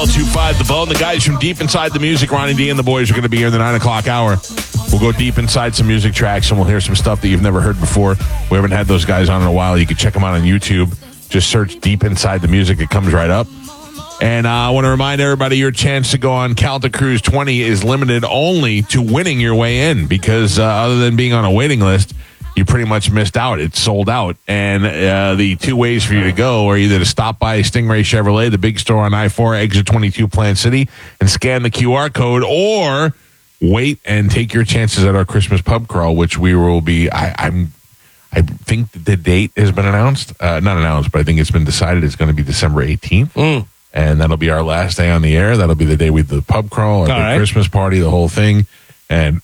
1025 The Bone. The guys from Deep Inside the Music, Ronnie D and the boys, are going to be here in the 9 o'clock hour. We'll go deep inside some music tracks, and we'll hear some stuff that you've never heard before. We haven't had those guys on in a while. You can check them out on YouTube. Just search Deep Inside the Music. It comes right up. And I want to remind everybody your chance to go on Calta Cruise 20 is limited only to winning your way in, because other than being on a waiting list, you pretty much missed out. It's sold out. And the two ways for you to go are either to stop by Stingray Chevrolet, the big store on I-4, exit 22, Plant City, and scan the QR code, or wait and take your chances at our Christmas pub crawl, which we will be, I think the date has been announced. Not announced, but I think it's been decided it's going to be December 18th. And that'll be our last day on the air. That'll be the day we do the pub crawl, our big Christmas party, the whole thing. And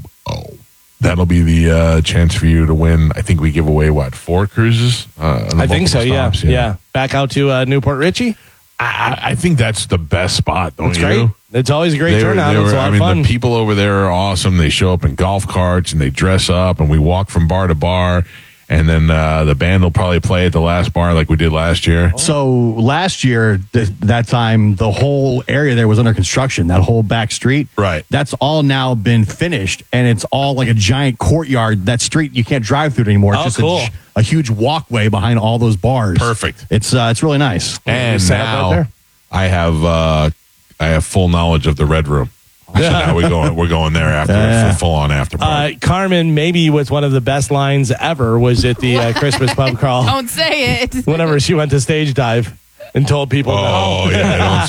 that'll be the chance for you to win. I think we give away, 4 cruises? I think so, stops, yeah. Back out to Newport Richie? I think that's the best spot, don't it's you? Great. It's always a great turnout. It's a lot of fun. The people over there are awesome. They show up in golf carts, and they dress up, and we walk from bar to bar. And then the band will probably play at the last bar like we did last year. So last year, that time, the whole area there was under construction, that whole back street. Right. That's all now been finished, and it's all like a giant courtyard. That street, you can't drive through it anymore. It's just cool. a huge walkway behind all those bars. Perfect. It's really nice. And now I have full knowledge of the Red Room. So now we're going there after for full on after party. Carmen, maybe was one of the best lines ever was at the Christmas pub crawl. Don't say it. Whenever she went to stage dive and told people. Oh, yeah, don't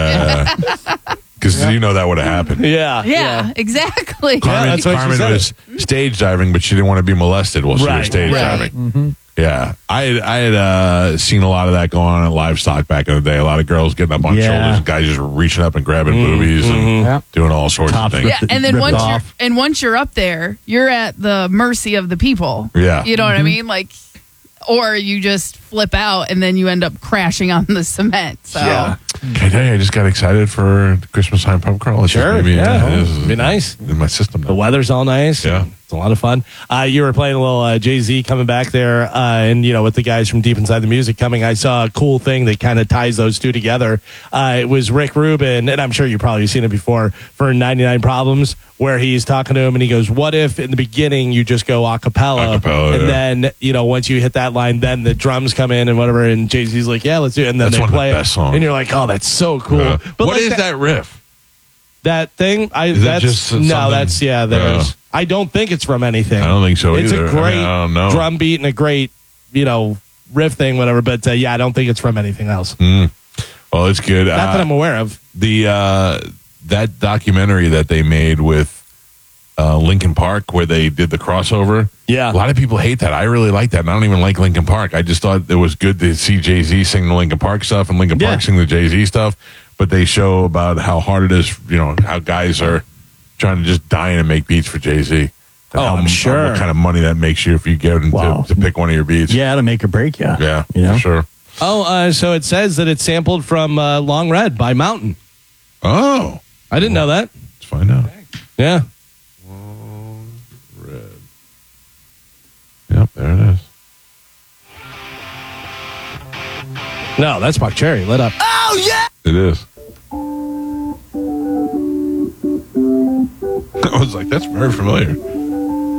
say it. Because you know that would have happened. Yeah, exactly. Carmen was stage diving, but she didn't want to be molested while she was stage diving. Mm-hmm. Yeah, I had seen a lot of that going on at Livestock back in the day. A lot of girls getting up on shoulders, and guys just reaching up and grabbing boobies and doing all sorts of things. Yeah, and then once you're up there, you're at the mercy of the people. Yeah, you know what I mean, like, or you just flip out and then you end up crashing on the cement. So. Yeah. Can I tell you, I just got excited for the Christmas time pub crawl. Sure, it'd be nice. In my system now. The weather's all nice. Yeah. It's a lot of fun. You were playing a little Jay-Z coming back there, and, with the guys from Deep Inside the Music coming, I saw a cool thing that kind of ties those two together. It was Rick Rubin, and I'm sure you've probably seen it before, for 99 Problems, where he's talking to him, and he goes, what if in the beginning you just go a cappella and then, once you hit that line, then the drums come in and whatever, and Jay-Z's like, yeah, let's do it. And then that's they play one of the best songs. And you're like, oh, that's so cool. Yeah. But what is that riff? That thing? There's. I don't think it's from anything. I don't think so either. It's a great drum beat and a great, riff thing, whatever. But I don't think it's from anything else. Well, it's good. Not that I'm aware of. The that documentary that they made with Linkin Park, where they did the crossover. Yeah, a lot of people hate that. I really like that. And I don't even like Linkin Park. I just thought it was good to see Jay-Z sing the Linkin Park stuff and Linkin Park sing the Jay-Z stuff. But they show about how hard it is, how guys are trying to just dying to make beats for Jay-Z. I'm sure. What kind of money that makes you if you get him to pick one of your beats. Yeah, to make or break you. Yeah, for sure. Oh, so it says that it's sampled from Long Red by Mountain. Oh. I didn't know that. Let's find out. Yeah. Long Red. Yep, there it is. No, that's Buck Cherry. Lit up. Oh, yeah! It is. I was like, that's very familiar.